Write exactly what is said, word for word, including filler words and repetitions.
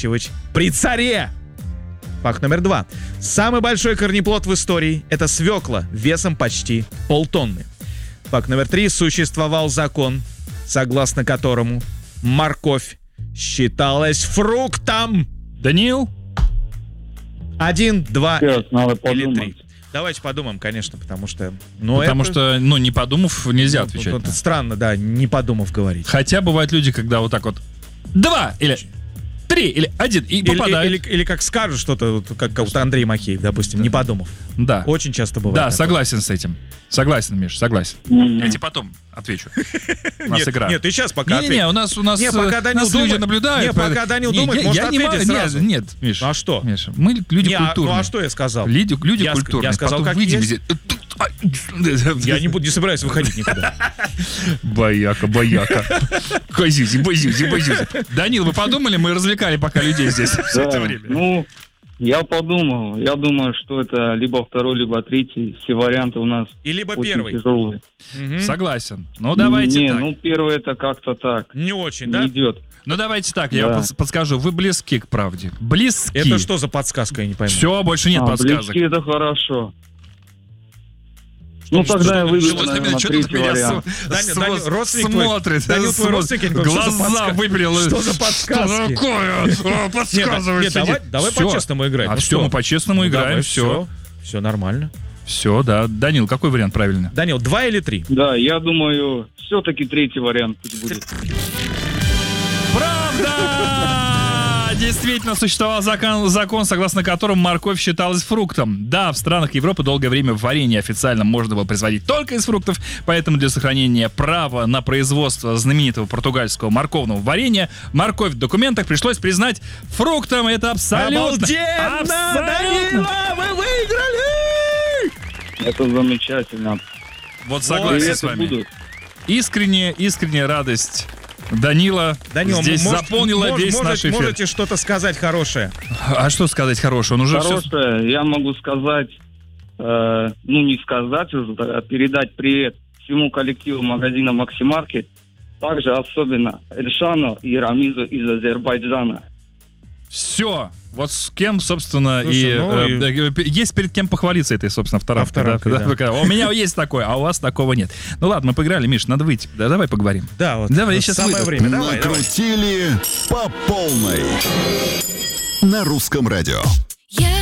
выращивать при царе. Факт номер два. Самый большой корнеплод в истории — это свекла весом почти полтонны. Факт номер три. Существовал закон, согласно которому морковь считалась фруктом. Даниил? Один, два Сейчас, надо или подумать. три. Давайте подумаем, конечно, потому что... Ну, Потому это, что, ну, не подумав, нельзя ну, отвечать. это странно, да, не подумав говорить. Хотя бывают люди, когда вот так вот два или три или один и Или, попадают. или, или как скажут что-то, вот как, как вот Андрей Махеев, допустим, не подумав. Да. Очень часто бывает. Да, такое. согласен с этим. Согласен, Миш, согласен. М. Я тебе потом отвечу. У нас Нет, игра. нет, ты сейчас пока Не-не-не, ответь. у нас, у нас, Не, пока э, Данил нас люди думает- наблюдают. не, пока Данил Не, думает, я- может я не ответить могу- сразу. Нет, нет, Миш. Ну, а что? Миша, мы люди Не, а- культурные. ну а что я сказал? Люди, люди Я ск- культурные. я сказал, Потом как выйдем есть. здесь. Я не, буду, не собираюсь выходить никуда. Бояка, бояка. Базюзи, базюзи, базюзи. Данил, вы подумали, мы развлекали пока людей здесь все это Да, время. ну, я подумал. Я думаю, что это либо второй, либо третий. Все варианты у нас И либо очень первый. тяжелые. Мгм. Согласен. Ну, давайте Не, так. ну первый это как-то так. Не очень, Не да? идет. Ну, давайте так, я Да. вам подс- подскажу. Вы близки к правде. Близки. Это что за подсказка, я не пойму. Все, больше нет А, подсказок. близки это хорошо. Ну тогда я выберу, наверное, третий вариант. Данил, Данил, родственник твой- смотрит. Данил, твой смо- родственник, я не понимаю, что за Глаза подска- выпрел. Что за подсказки? Что такое? О, Нет, Подсказывай, нет, давай, сиди. давай Всё. по-честному играть. А Ну все, что? мы по-честному Ну, играем, давай, все. Все нормально. Все, да. Данил, какой вариант правильный? Данил, два или три? Да, я думаю, все-таки третий вариант пусть будет. Правда! Действительно, существовал закон, закон, согласно которому морковь считалась фруктом. Да, в странах Европы долгое время варенье официально можно было производить только из фруктов, поэтому для сохранения права на производство знаменитого португальского морковного варенья морковь в документах пришлось признать фруктом. Это абсолютно... Обалденно! абсолютно. Данила, вы выиграли! Это замечательно. Вот согласен Приветы с вами. будут. Искренняя, искренняя радость Данила Данил, здесь может, заполнила мож- весь может- наш эфир. Можете что-то сказать хорошее? А что сказать хорошего? Он уже все... Хорошее, я могу сказать, э, ну не сказать, а передать привет всему коллективу магазина «Максимаркет», также особенно Эльшану и Рамизу из Азербайджана. Все. Вот с кем, собственно, Слушай, и, ну э, и- э, есть перед кем похвалиться этой, собственно, второй. Авторамкой, да. У меня есть такое, а у вас такого нет. Ну ладно, мы поиграли, Миш, надо выйти. Да, давай поговорим. Да, вот. Давай, я вот щас самое выйду. время. Давай, давай. Накрутили по полной на русском радио.